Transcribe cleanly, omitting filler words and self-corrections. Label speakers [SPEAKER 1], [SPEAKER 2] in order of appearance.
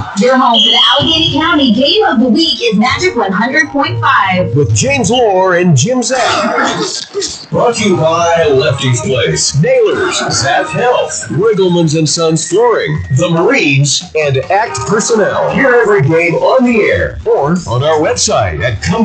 [SPEAKER 1] Your home for the Allegheny County Game of the Week is Magic 100.5.
[SPEAKER 2] With James Lore and Jim Zapp.
[SPEAKER 3] Brought to you by Lefty's Place,
[SPEAKER 2] Nailers,
[SPEAKER 3] Zap Health,
[SPEAKER 2] Riggleman's and Sons Flooring,
[SPEAKER 3] the Marines,
[SPEAKER 2] and ACT Personnel.
[SPEAKER 3] Hear every game on the air
[SPEAKER 2] Or on our website at